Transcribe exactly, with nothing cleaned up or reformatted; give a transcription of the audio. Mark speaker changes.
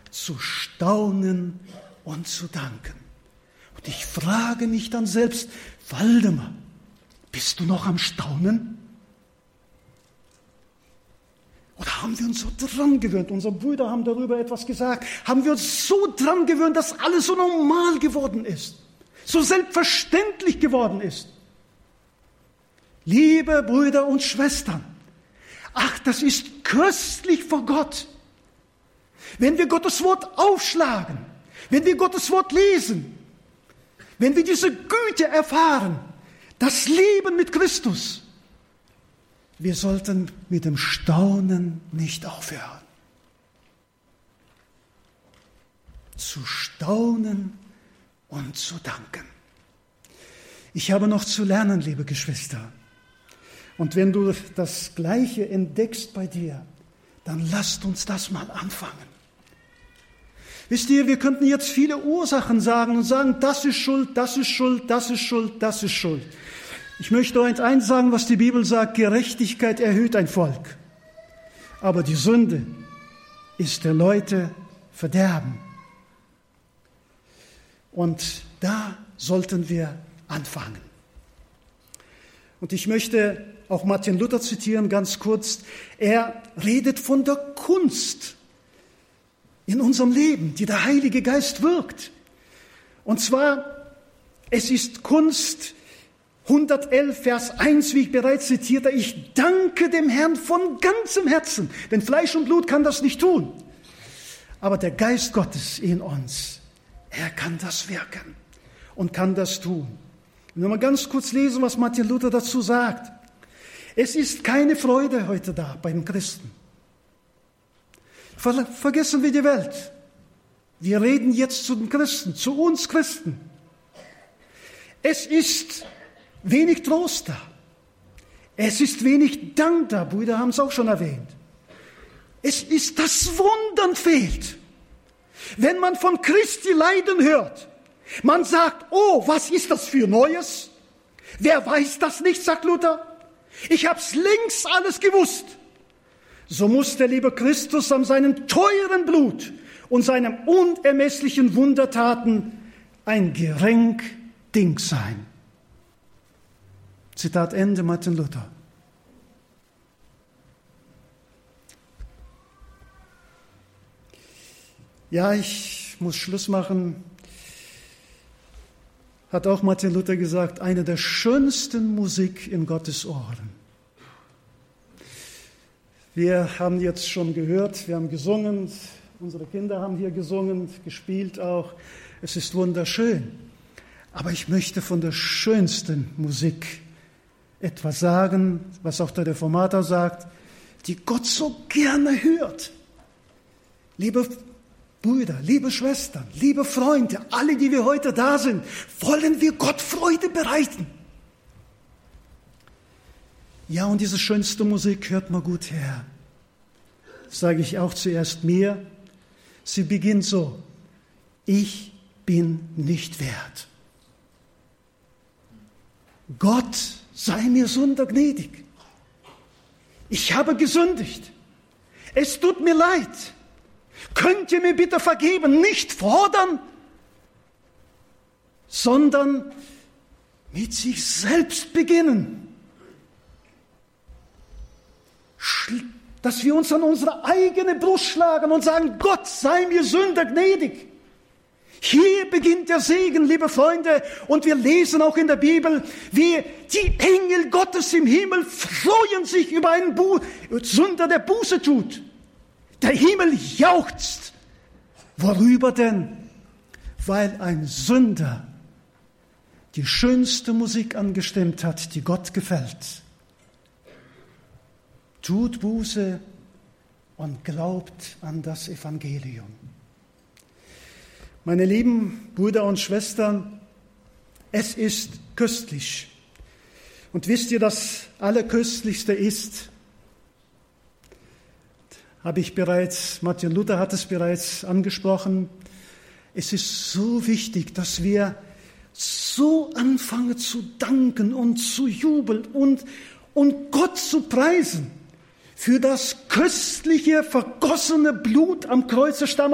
Speaker 1: zu staunen und zu danken. Und ich frage mich dann selbst, Waldemar, bist du noch am Staunen? Oder haben wir uns so dran gewöhnt? Unsere Brüder haben darüber etwas gesagt. Haben wir uns so dran gewöhnt, dass alles so normal geworden ist, so selbstverständlich geworden ist? Liebe Brüder und Schwestern, ach, das ist köstlich vor Gott, wenn wir Gottes Wort aufschlagen, wenn wir Gottes Wort lesen, wenn wir diese Güte erfahren, das Leben mit Christus. Wir sollten mit dem Staunen nicht aufhören. Zu staunen und zu danken. Ich habe noch zu lernen, liebe Geschwister. Und wenn du das Gleiche entdeckst bei dir, dann lasst uns das mal anfangen. Wisst ihr, wir könnten jetzt viele Ursachen sagen und sagen, das ist Schuld, das ist Schuld, das ist Schuld, das ist Schuld. Ich möchte euch eins sagen, was die Bibel sagt, Gerechtigkeit erhöht ein Volk. Aber die Sünde ist der Leute Verderben. Und da sollten wir anfangen. Und ich möchte auch Martin Luther zitieren, ganz kurz. Er redet von der Kunst in unserem Leben, die der Heilige Geist wirkt. Und zwar, es ist Kunst, hundertelf, Vers eins, wie ich bereits zitierte, ich danke dem Herrn von ganzem Herzen, denn Fleisch und Blut kann das nicht tun. Aber der Geist Gottes in uns, er kann das wirken und kann das tun. Und wenn wir ganz kurz lesen, was Martin Luther dazu sagt. Es ist keine Freude heute da beim Christen. Ver- vergessen wir die Welt. Wir reden jetzt zu den Christen, zu uns Christen. Es ist wenig Trost da. Es ist wenig Dank da. Brüder haben es auch schon erwähnt. Es ist, das Wundern fehlt. Wenn man von Christi Leiden hört, man sagt, oh, was ist das für Neues? Wer weiß das nicht, sagt Luther. Ich hab's längst alles gewusst. So muss der liebe Christus an seinem teuren Blut und seinem unermesslichen Wundertaten ein gering Ding sein. Zitat Ende, Martin Luther. Ja, ich muss Schluss machen. Hat auch Martin Luther gesagt, eine der schönsten Musik in Gottes Ohren. Wir haben jetzt schon gehört, wir haben gesungen, unsere Kinder haben hier gesungen, gespielt auch. Es ist wunderschön. Aber ich möchte von der schönsten Musik etwas sagen, was auch der Reformator sagt, die Gott so gerne hört. Liebe Brüder, liebe Schwestern, liebe Freunde, alle, die wir heute da sind, wollen wir Gott Freude bereiten. Ja, und diese schönste Musik hört mal gut her. Das sage ich auch zuerst mir. Sie beginnt so: Ich bin nicht wert. Gott sei mir Sünder gnädig. Ich habe gesündigt. Es tut mir leid. Könnt ihr mir bitte vergeben? Nicht fordern, sondern mit sich selbst beginnen. Dass wir uns an unsere eigene Brust schlagen und sagen, Gott sei mir Sünder gnädig. Hier beginnt der Segen, liebe Freunde, und wir lesen auch in der Bibel, wie die Engel Gottes im Himmel freuen sich über einen Bu- Sünder, der Buße tut. Der Himmel jauchzt. Worüber denn? Weil ein Sünder die schönste Musik angestimmt hat, die Gott gefällt. Tut Buße und glaubt an das Evangelium. Meine lieben Brüder und Schwestern, es ist köstlich. Und wisst ihr, das Allerköstlichste ist, habe ich bereits, Martin Luther hat es bereits angesprochen, es ist so wichtig, dass wir so anfangen zu danken und zu jubeln und, und Gott zu preisen für das köstliche, vergossene Blut am Kreuze